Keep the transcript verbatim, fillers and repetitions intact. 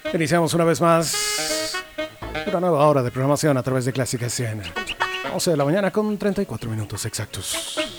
Iniciamos una vez más una nueva hora de programación a través de Clásica cien. once de la mañana con treinta y cuatro minutos exactos.